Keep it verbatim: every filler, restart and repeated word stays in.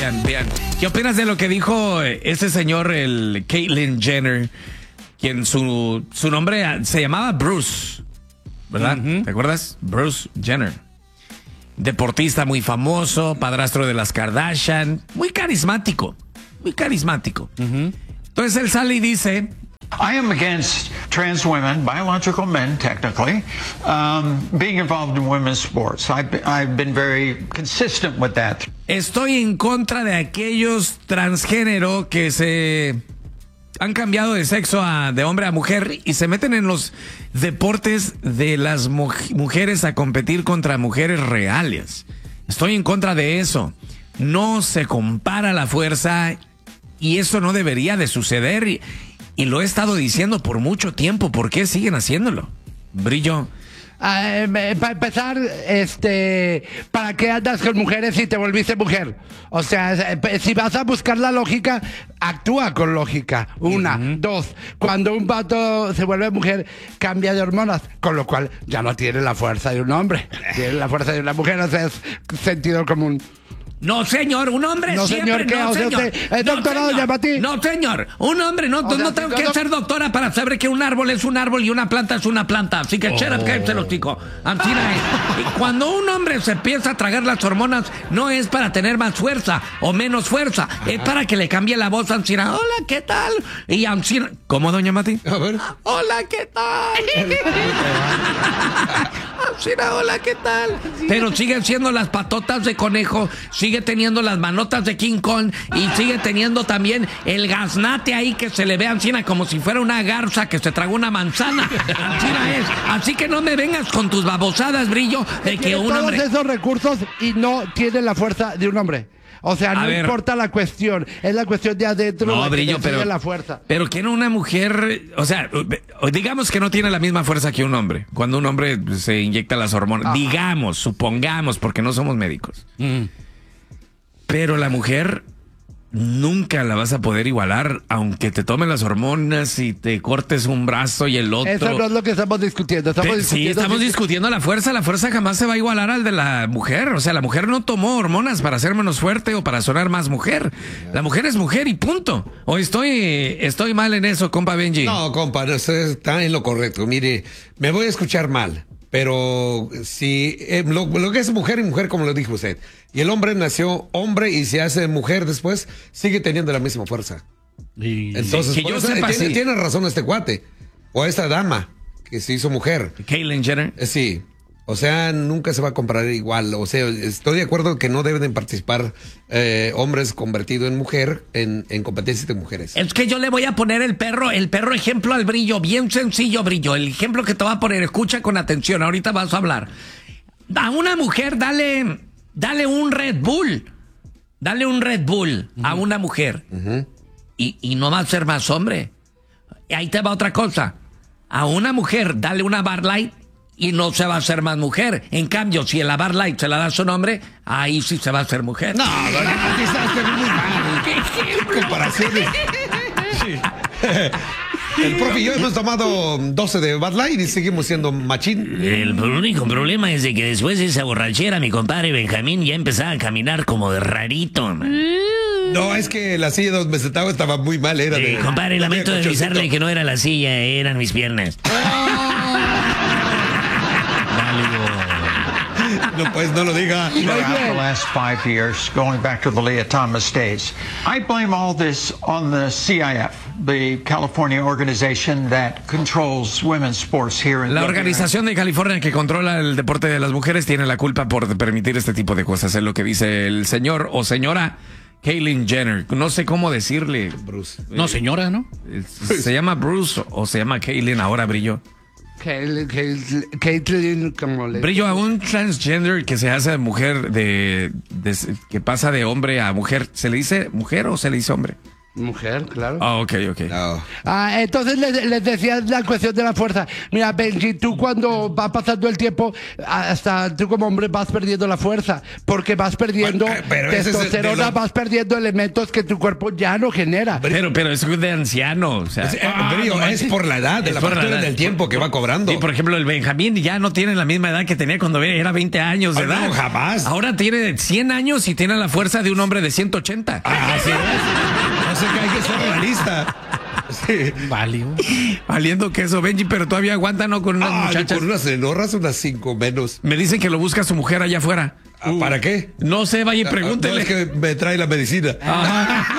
Bien, bien. ¿Qué opinas de lo que dijo ese señor, el Caitlyn Jenner, quien su, su nombre se llamaba Bruce, ¿verdad? Uh-huh. ¿Te acuerdas? Bruce Jenner. Deportista muy famoso, padrastro de las Kardashian, muy carismático, muy carismático. Uh-huh. Entonces él sale y dice... I am against trans women, biological men technically, um, being involved in women's sports. I've been, I've been very consistent with that. Estoy en contra de aquellos transgénero que se han cambiado de sexo a, de hombre a mujer y se meten en los deportes de las mu- mujeres a competir contra mujeres reales. Estoy en contra de eso. No se compara la fuerza y eso no debería de suceder. Y, Y lo he estado diciendo por mucho tiempo. ¿Por qué siguen haciéndolo? Brillo. Uh, para empezar, este, ¿para qué andas con mujeres si te volviste mujer? O sea, si vas a buscar la lógica, actúa con lógica. Una, uh-huh. Dos, cuando un vato se vuelve mujer, cambia de hormonas, con lo cual ya no tiene la fuerza de un hombre, tiene la fuerza de una mujer, o sea, es sentido común. No, señor, un hombre no, siempre, señor, ¿qué? no, O sea, señor. usted es doctorado, llama a ti. No, señor, un hombre, no, o sea, no tengo si que todo... ser doctora para saber que un árbol es un árbol y una planta es una planta. Así que, oh. Shut up, cállate los ticos. Y cuando un hombre se empieza a tragar las hormonas, no es para tener más fuerza o menos fuerza. Ajá. Es para que le cambie la voz a Ancina. Hola, ¿qué tal? Y Ancina... ¿Cómo, doña Mati? A ver. Hola, ¿qué tal? Ancina, hola, ¿qué tal? Pero siguen siendo las patotas de conejo, sigue teniendo las manotas de King Kong y sigue teniendo también el gaznate ahí que se le ve a Ancina como si fuera una garza que se tragó una manzana. Ancina es. Así que no me vengas con tus babosadas, Brillo, de que un todos hombre... esos recursos y no tiene la fuerza de un hombre. O sea, no importa la cuestión, es la cuestión de adentro, no, la Brillo, que pero la fuerza. Pero que no una mujer, o sea, digamos que no tiene la misma fuerza que un hombre. Cuando un hombre se inyecta las hormonas, ajá. Digamos, supongamos, porque no somos médicos. Mm. Pero la mujer nunca la vas a poder igualar, aunque te tomen las hormonas y te cortes un brazo y el otro. Eso no es lo que estamos discutiendo. Estamos Te, discutiendo sí, estamos si... discutiendo la fuerza. La fuerza jamás se va a igualar al de la mujer. O sea, la mujer no tomó hormonas para ser menos fuerte o para sonar más mujer. La mujer es mujer y punto. O estoy, estoy mal en eso, compa Benji. No, compa, no, usted está en lo correcto. Mire, me voy a escuchar mal. Pero si eh, lo, lo que es mujer y mujer, como lo dijo usted, y el hombre nació hombre y se hace mujer después, sigue teniendo la misma fuerza. Y, Entonces, sí, que yo eso, sepa, tiene, sí. tiene razón este cuate, o esta dama que se hizo mujer. Caitlyn Jenner. Eh, sí. O sea, nunca se va a comparar igual. O sea, estoy de acuerdo que no deben participar eh, hombres convertidos en mujer en, en competencias de mujeres. Es que yo le voy a poner el perro, el perro ejemplo al Brillo, bien sencillo, Brillo. El ejemplo que te voy a poner, escucha con atención, ahorita vas a hablar. A una mujer, dale, dale un Red Bull. Dale un Red Bull uh-huh. a una mujer. Uh-huh. Y, y no va a ser más hombre. Y ahí te va otra cosa. A una mujer, dale una Bud Light. Y no se va a hacer más mujer. En cambio, si el Bud Light se la da a su nombre, ahí sí se va a hacer mujer. No, no, no, muy mal. ¿Qué comparaciones? Sí. El profe y yo hemos tomado doce de Bud Light y seguimos siendo machín. El único problema es de que después de esa borrachera, mi compadre Benjamín ya empezaba a caminar como de rarito, man. No, es que la silla donde me sentaba estaba muy mal. Era sí, de, compadre, no lamento de avisarle que no era la silla, eran mis piernas. No, pues no lo diga. Throughout the last five years, going back to the Leah Thomas days, I blame all this on the C I F, the California organization that controls women's sports here in La organización de California que controla el deporte de las mujeres tiene la culpa por permitir este tipo de cosas. Es lo que dice el señor o señora Caitlyn Jenner. No sé cómo decirle. Bruce. No, señora, ¿no? Se llama Bruce o se llama Caitlyn ahora, Brillo. Caitlyn, como le... Brillo, a un transgender que se hace mujer, de, de que pasa de hombre a mujer, ¿se le dice mujer o se le dice hombre? Mujer, claro. Ah, ok, ok. No. Ah, entonces les, les decía la cuestión de la fuerza. Mira, Benji, tú cuando va pasando el tiempo, hasta tú como hombre vas perdiendo la fuerza, porque vas perdiendo Bueno, pero ese es el de testosterona, lo- vas perdiendo elementos que tu cuerpo ya no genera. Pero, pero es de anciano. O sea, Es, eh, Brillo, no es manches. por la edad, de Es la por la factura edad. del tiempo que va cobrando. Sí, por ejemplo, el Benjamín ya no tiene la misma edad que tenía cuando era veinte años de Ah, edad. no, jamás. Ahora tiene cien años y tiene la fuerza de un hombre de ciento ochenta. Ah, así es. No sé que hay que ser realista. Sí. Valiendo queso, Benji, pero todavía aguanta, ¿no? Con unas Ah, muchachas. con unas enorras, unas cinco menos. Me dicen que lo busca su mujer allá afuera. Ah, ¿para qué? No sé, vaya y Ah, pregúntele. no, es que me trae la medicina. Ajá.